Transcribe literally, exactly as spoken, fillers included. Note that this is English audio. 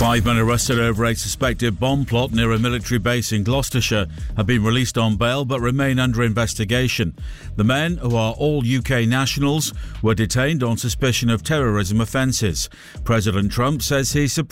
Five men arrested over a suspected bomb plot near a military base in Gloucestershire have been released on bail but remain under investigation. The men, who are all U K nationals, were detained on suspicion of terrorism offences. President Trump says he supports